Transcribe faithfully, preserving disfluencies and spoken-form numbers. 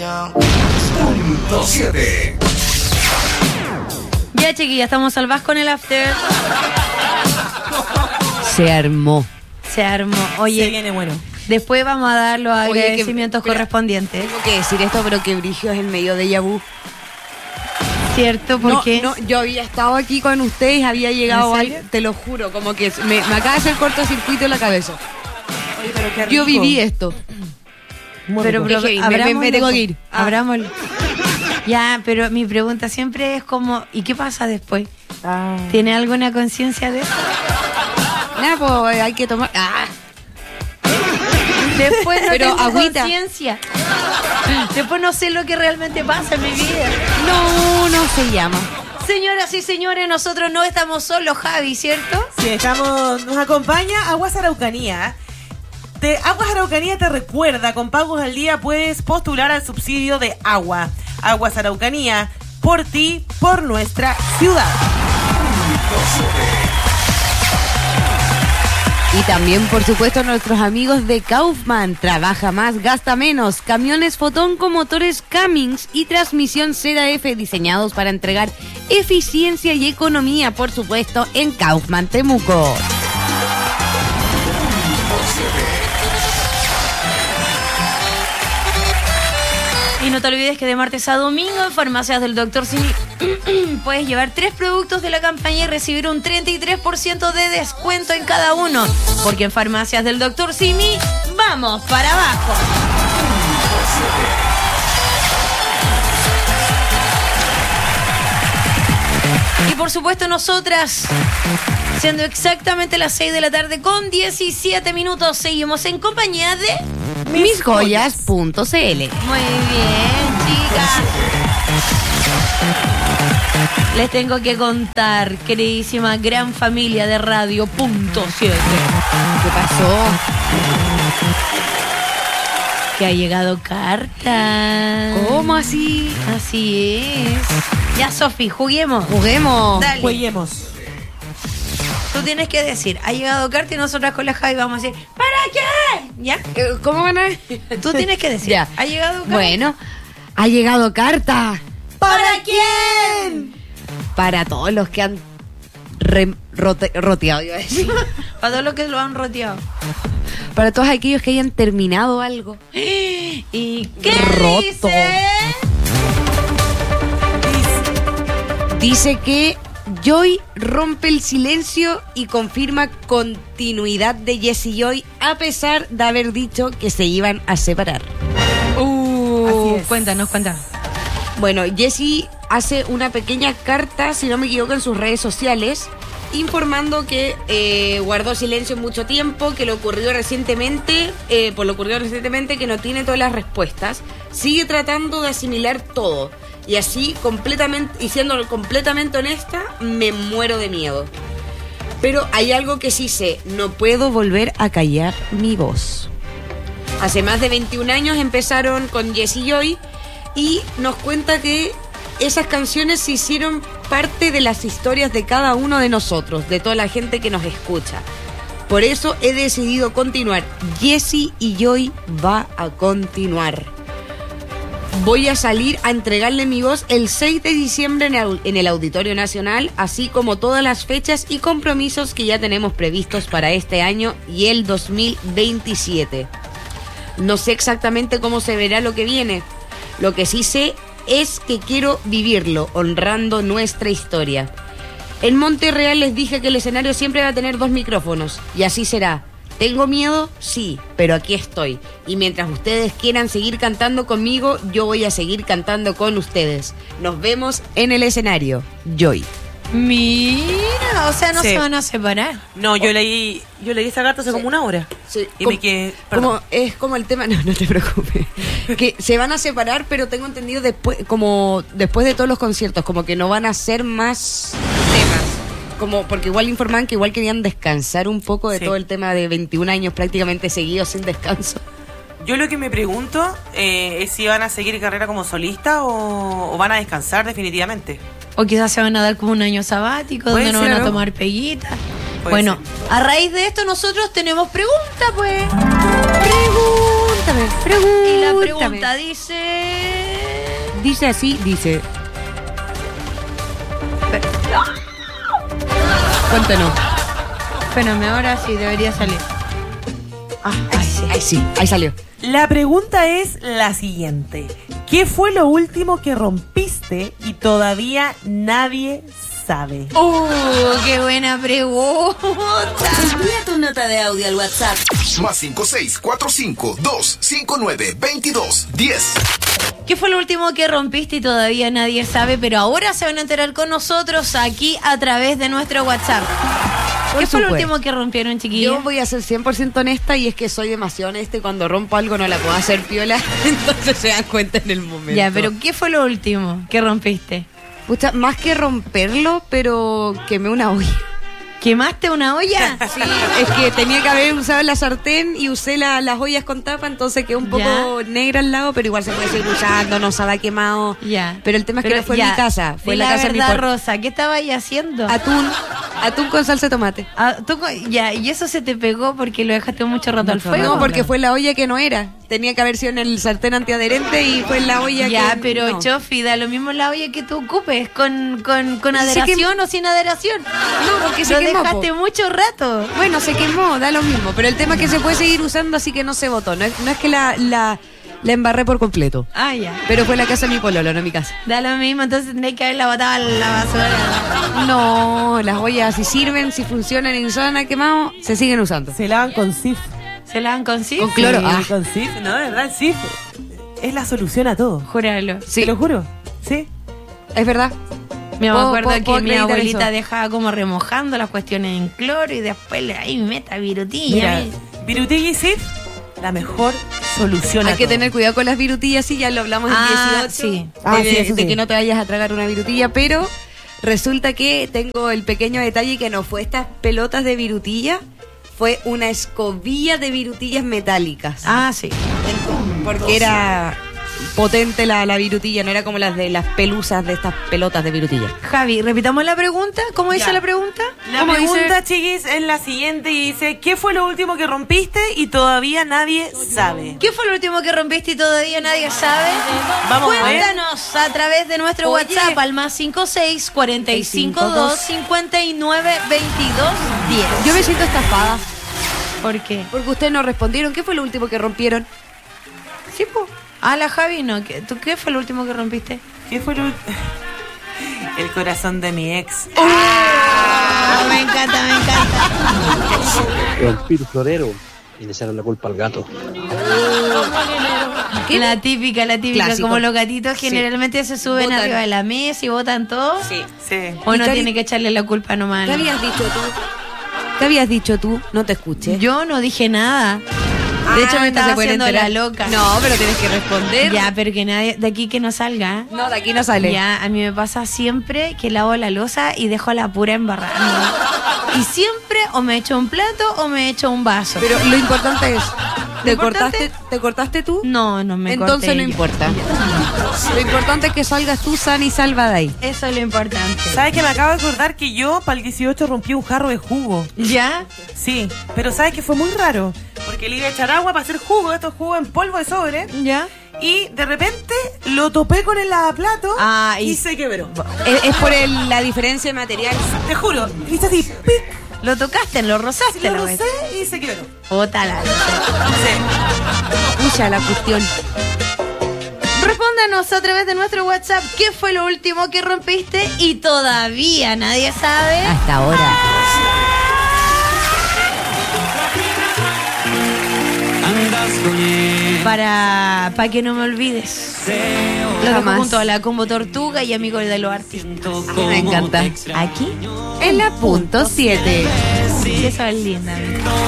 Punto siete. Ya, chiquilla, estamos salvadas con el after. Se armó. Se armó. Oye, se viene bueno. Después vamos a dar los Oye, agradecimientos que, correspondientes. Tengo que decir esto, pero que Brigio es el medio de vu. ¿Cierto? ¿Por no, qué? No, yo había estado aquí con ustedes, había llegado algo, te lo juro, como que me, me acaba de hacer cortocircuito en la cabeza. Oye, pero qué rico. Yo viví esto. Muy pero, pero me, me, me tengo que ir. Ah. Abrámoslo. Ya, pero mi pregunta siempre es como, ¿y qué pasa después? Ah. ¿Tiene alguna conciencia de eso? Nada, pues hay que tomar... Ah. Después no pero tengo agüita. conciencia. Después no sé lo que realmente pasa en mi vida. No, no se llama. Señoras y señores, nosotros no estamos solos, Javi, ¿cierto? Sí, estamos, nos acompaña Aguas Araucanía. Te, Aguas Araucanía te recuerda, con pagos al día puedes postular al subsidio de agua. Aguas Araucanía, por ti, por nuestra ciudad. Y también, por supuesto, nuestros amigos de Kaufman. Trabaja más, gasta menos. Camiones Fotón con motores Cummins y transmisión Z F diseñados para entregar eficiencia y economía, por supuesto, en Kaufman Temuco. Y no te olvides que de martes a domingo en Farmacias del Doctor Simi puedes llevar tres productos de la campaña y recibir un treinta y tres por ciento de descuento en cada uno. Porque en Farmacias del Doctor Simi vamos para abajo. Y por supuesto nosotras, siendo exactamente las seis de la tarde con diecisiete minutos, seguimos en compañía de... mis joyas punto c l. Muy bien, chicas. Les tengo que contar, queridísima gran familia de Radio Punto siete. ¿Qué pasó? Que ha llegado carta. ¿Cómo así? Así es. Ya, Sofi, juguemos. Juguemos. Dale. Juguemos. Tú tienes que decir, ha llegado carta y nosotras con la Javi vamos a decir, ¿para qué? ¿Ya? ¿Cómo van a ver? Tú tienes que decir, ya. ¿Ha llegado carta? Bueno, ha llegado carta. ¿Para quién? Para todos los que han re, rote, roteado, iba a decir. Para todos los que lo han roteado. Para todos aquellos que hayan terminado algo. ¿Y qué roto? dice? Dice que Joy rompe el silencio y confirma continuidad de Jess y Joy a pesar de haber dicho que se iban a separar. Uh, Así es. Cuéntanos, cuéntanos. Bueno, Jessie hace una pequeña carta, si no me equivoco, en sus redes sociales, informando que eh, guardó silencio mucho tiempo, que lo ocurrió recientemente, eh, por lo ocurrido recientemente, que no tiene todas las respuestas, sigue tratando de asimilar todo. Y así, completamente, y siendo completamente honesta, me muero de miedo. Pero hay algo que sí sé, no puedo volver a callar mi voz. Hace más de veintiún años empezaron con Jess y Joy y nos cuenta que esas canciones se hicieron parte de las historias de cada uno de nosotros, de toda la gente que nos escucha. Por eso he decidido continuar. Jess y Joy va a continuar. Voy a salir a entregarle mi voz el seis de diciembre en el, en el Auditorio Nacional, así como todas las fechas y compromisos que ya tenemos previstos para este año y el dos mil veintisiete. No sé exactamente cómo se verá lo que viene. Lo que sí sé es que quiero vivirlo, honrando nuestra historia. En Monterreal les dije que el escenario siempre va a tener dos micrófonos, y así será. ¿Tengo miedo? Sí, pero aquí estoy. Y mientras ustedes quieran seguir cantando conmigo, yo voy a seguir cantando con ustedes. Nos vemos en el escenario. Joy. Mira, o sea, no Sí. se van a separar. No, yo leí yo leí esa carta hace Sí. como una hora. Sí, Y como, me quedé... como- perdón. es como el tema, no, no te preocupes, que se van a separar, pero tengo entendido después, como después de todos los conciertos, como que no van a hacer más temas, como porque igual informaban que igual querían descansar un poco de Sí. todo el tema de veintiún años prácticamente seguidos sin descanso. Yo lo que me pregunto eh, es si van a seguir carrera como solista o, o van a descansar definitivamente. O quizás se van a dar como un año sabático Puede donde no ser, van a ¿no? tomar peguitas. Puede Bueno, ser. a raíz de esto nosotros tenemos pregunta, pues. Pregunta. Pregúntame, pregúntame. Y la pregunta dice... Dice así, dice. Cuéntanos. Espérame, ahora sí, debería salir. Ah, ahí sí. Ahí sí, ahí salió. La pregunta es la siguiente. ¿Qué fue lo último que rompiste y todavía nadie sabe? ¡Uh, qué buena pregunta! Envía tu nota de audio al WhatsApp. Más cinco seis cuatro cinco dos cinco nueve veintidós diez. ¿Qué fue lo último que rompiste y todavía nadie sabe? Pero ahora se van a enterar con nosotros aquí a través de nuestro WhatsApp. Por ¿Qué fue lo supuesto. último que rompieron, chiquillos? Yo voy a ser cien por ciento honesta y es que soy demasiado honesta y cuando rompo algo no la puedo hacer piola, entonces se dan cuenta en el momento. Ya, pero ¿qué fue lo último que rompiste? Pucha, más que romperlo, pero quemé una olla. ¿Quemaste una olla? Sí, es que tenía que haber usado la sartén y usé la- las ollas con tapa, entonces quedó un poco Ya. negra al lado, pero igual se puede seguir usando, no se ha quemado. Ya. Pero el tema es que Pero no fue ya, en mi casa, fue di en la, casa de mi verdad, por- Rosa, ¿qué estaba ahí haciendo? Atún, atún con salsa de tomate. Ah, tú co- ya, y eso se te pegó porque lo dejaste mucho rato al Mucho fuego. No, porque fue la olla que no era. Tenía que haber sido en el sartén antiadherente y fue en la olla Ya, que pero no. Chofi, da lo mismo la olla que tú ocupes, con, con, con Se adheración o sin adheración. No, porque se Lo quemó, dejaste po. mucho rato. Bueno, se quemó, da lo mismo. Pero el tema es que se puede seguir usando, así que no se botó. No es, no es que la, la, la embarré por completo. Ah, ya. Pero fue la casa de mi pololo, no mi casa. Da lo mismo, entonces tendréis que haberla botado a la basura. No, las ollas si sirven, si funcionan y no se han quemado, se siguen usando. Se lavan con Sif. ¿Se la han consigo? Con cloro. Sí, Ah. con Sif, no, de verdad, Sif es la solución a todo. Júralo. Sí, Te lo juro. Sí. es verdad. Me Puedo- acuerdo puedo- que puedo mi acreditar abuelita eso. dejaba como remojando las cuestiones en cloro y después le ahí meta virutilla. Mira, ahí. Virutilla y Sif, la mejor solución a Hay que todo. tener cuidado con las virutillas, sí, ya lo hablamos Ah, en dieciocho. sí. Ah, de, sí, eso de sí. que no te vayas a tragar una virutilla, pero resulta que tengo el pequeño detalle que no fue estas pelotas de virutilla, fue una escobilla de virutillas metálicas. Ah, sí. Porque era potente la, la virutilla, no era como las de las pelusas de estas pelotas de virutilla. Javi, repitamos la pregunta. ¿Cómo dice Ya. la pregunta? La ¿Cómo pregunta, dice? chiquis, es la siguiente y dice, ¿qué fue lo último que rompiste y todavía nadie sabe? ¿Qué fue lo último que rompiste y todavía nadie sabe? Vamos a ver. Cuéntanos a través de nuestro Oye. WhatsApp al más cinco seis cuatro cinco dos cinco nueve veintidós diez. Yo me siento estafada, ¿Por qué? porque ustedes no respondieron. ¿Qué fue lo último que rompieron? Sí, po. Ah, la Javi, no. ¿Qué- ¿Tú qué fue lo último que rompiste? ¿Qué fue lo último? El corazón de mi ex. Ah, me encanta, me encanta. El espíritu florero y le echaron la culpa al gato. ¿Qué? La típica, la típica. Clásico. Como los gatitos Sí. generalmente se suben Botan. arriba de la mesa y botan todo. Sí. Sí. Uno Y Cari- tiene que echarle la culpa nomás. ¿Qué habías dicho tú? ¿Qué habías dicho tú? No te escuché. Yo no dije nada. De hecho, me Ah, estaba no se pueden haciendo la enterar. loca. No, pero tienes que responder. Ya, pero que nadie, de aquí que no salga. ¿eh? No, de aquí no sale. Ya, a mí me pasa siempre que lavo la loza y dejo la pura embarrada. Y siempre o me echo un plato o me echo un vaso. Pero lo importante es, ¿te importante? cortaste, ¿te cortaste tú? No, no me Entonces corté no yo. importa. Lo importante es que salgas tú sana y salva de ahí. Eso es lo importante. ¿Sabes que me acabo de acordar que yo para el dieciocho rompí un jarro de jugo? ¿Ya? Sí, pero ¿sabes que fue muy raro? Porque le iba a echar agua para hacer jugo, estos jugos en polvo de sobre. ¿Ya? Y de repente lo topé con el lavaplato Ah, y- y se quebró. Es, es por el- la diferencia de material. Te juro, hice así, pic, Lo tocaste, lo rozaste. lo la rocé y se quebró. Puta la loza. Sí. Pucha la cuestión. Respóndanos a través de nuestro WhatsApp qué fue lo último que rompiste y todavía nadie sabe. Hasta ahora. Para, para que no me olvides. Lo dejo Jamás. junto a la Combo Tortuga y amigos de los artistas. Me encanta. Aquí, En la punto siete. eso es linda. amiga.